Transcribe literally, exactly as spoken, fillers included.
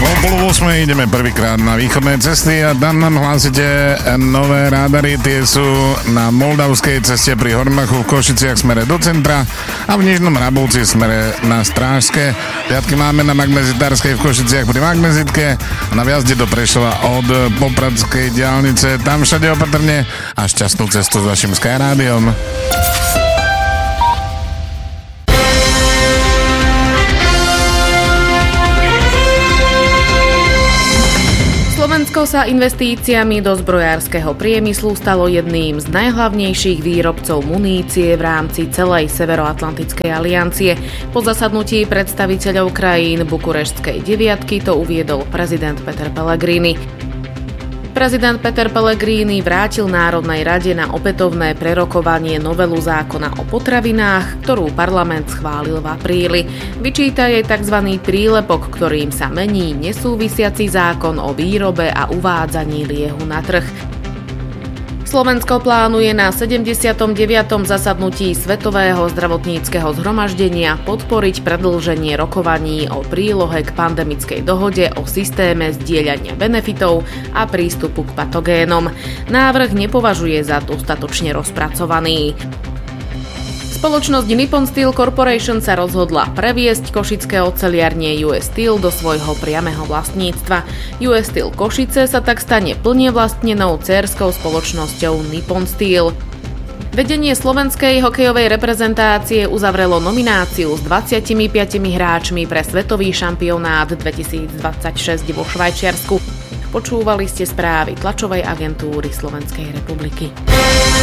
pol osmej ideme prvýkrát na východné cesty a tam nám hlásite nové rádary. Tie sú na Moldavskej ceste pri Hornbachu v Košiciach smere do centra a v Nižnom Rabovci smere na Strážske. Piatky máme na Magmezitárskej v Košiciach pri Magmezitke a na vjazde do Prešova od Popradskej diaľnice. Tam všade opatrne a šťastnú cestu s vašim Skyrádiom. Slovensko sa investíciami do zbrojárskeho priemyslu stalo jedným z najhlavnejších výrobcov munície v rámci celej Severoatlantickej aliancie. Po zasadnutí predstaviteľov krajín Bukureštskej deviatky to uviedol prezident Peter Pellegrini. Prezident Peter Pellegrini vrátil Národnej rade na opätovné prerokovanie novelu zákona o potravinách, ktorú parlament schválil v apríli. Vyčíta jej tzv. Prílepok, ktorým sa mení nesúvisiaci zákon o výrobe a uvádzaní liehu na trh. Slovensko plánuje na sedemdesiatom deviatom zasadnutí Svetového zdravotníckeho zhromaždenia podporiť predĺženie rokovaní o prílohe k pandemickej dohode o systéme zdieľania benefitov a prístupu k patogénom. Návrh nepovažuje za dostatočne rozpracovaný. Spoločnosť Nippon Steel Corporation sa rozhodla previesť košické oceliarne ú es Steel do svojho priameho vlastníctva. ú es Steel Košice sa tak stane plne vlastnenou dcérskou spoločnosťou Nippon Steel. Vedenie slovenskej hokejovej reprezentácie uzavrelo nomináciu s dvadsiatimi piatimi hráčmi pre svetový šampionát dvetisícdvadsaťšesť vo Švajčiarsku. Počúvali ste správy tlačovej agentúry Slovenskej republiky.